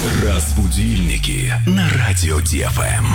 Разбудильники на радио ДФМ.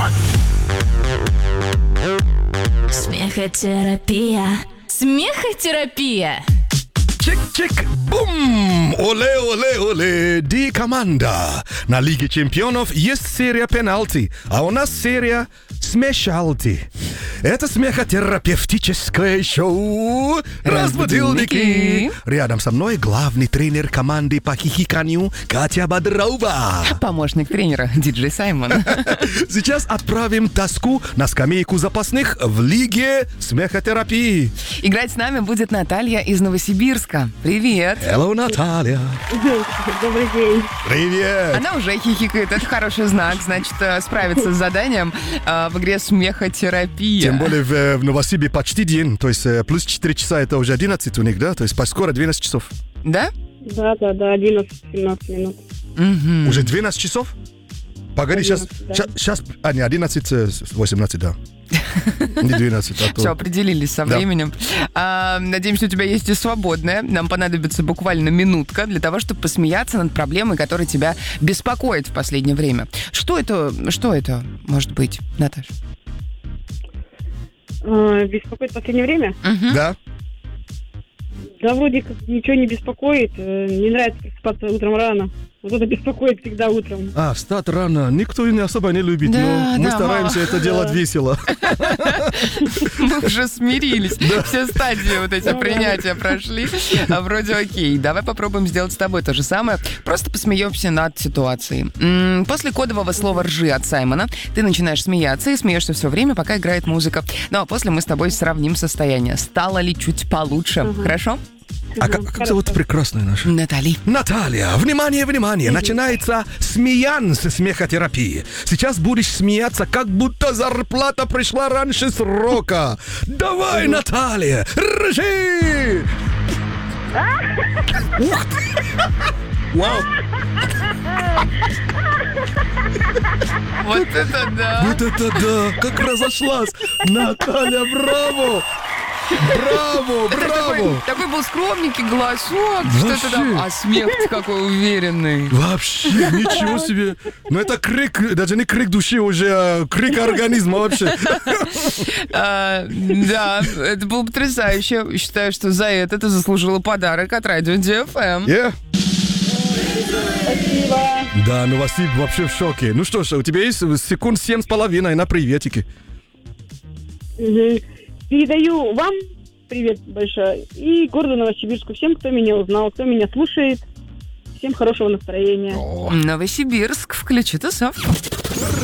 Смехотерапия. Смехотерапия. Чик-чик-бум! Оле-оле-оле! Ди команда! На Лиге чемпионов есть серия пенальти, а у нас серия смешалти. Это смехотерапевтическое шоу «Разбудильники». Рядом со мной главный тренер команды по хихиканью Катя Бодрова. Помощник тренера диджей Саймон. Сейчас отправим тоску на скамейку запасных в Лиге смехотерапии. Играть с нами будет Наталья из Новосибирска. Привет. Hello, Наталья. Добрый день. Привет. Она уже хихикает, это хороший знак. Значит, справится с заданием в игре смехотерапия. Тем более в Новосибе почти день, то есть плюс 4 часа это уже 11 у них, да? То есть скоро 12 часов. Да? Да, 11-17 минут. Угу. Уже 12 часов? Погоди, 11, да. сейчас, не, 11, 18, да. Не 12, а то... Все, определились со Да. временем. Надеемся, у тебя есть и свободное. Нам понадобится буквально минутка для того, чтобы посмеяться над проблемой, которая тебя беспокоит в последнее время. Что это может быть, Наташа? Беспокоит в последнее время? Да? Да, вроде как ничего не беспокоит. Не нравится просыпаться утром рано. Вот это беспокоит всегда утром. Встать рано. Никто не особо не любит, Да, но мы да, стараемся это делать весело. Мы уже смирились. Все стадии вот эти принятия прошли. Вроде окей. Давай попробуем сделать с тобой то же самое. Просто посмеемся над ситуацией. После кодового слова «ржи» от Саймона ты начинаешь смеяться и смеешься все время, пока играет музыка. Ну а после мы с тобой сравним состояние. Стало ли чуть получше? Хорошо? А как зовут прекрасная наша? Натали. Наталья, внимание, внимание, начинается смеянс смехотерапии. Сейчас будешь смеяться, как будто зарплата пришла раньше срока. Давай, Наталья, ржи! Ух ты! Вау! Вот это да. Вот это да! Как разошлась! Наталья, браво! Браво, браво! Такой был скромненький голосок. Что-то там. А смех какой уверенный. Вообще, ничего себе! Ну это крик, даже не крик души уже, а крик организма вообще. Да, это было потрясающе. Считаю, что за это ты заслужила подарок от радио DFM. Спасибо. Да, Новосиб вообще в шоке. Ну что ж, у тебя есть секунд 7,5 на приветики. Передаю вам привет большой и городу Новосибирску. Всем, кто меня узнал, кто меня слушает. Всем хорошего настроения. Новосибирск, включи тусовку.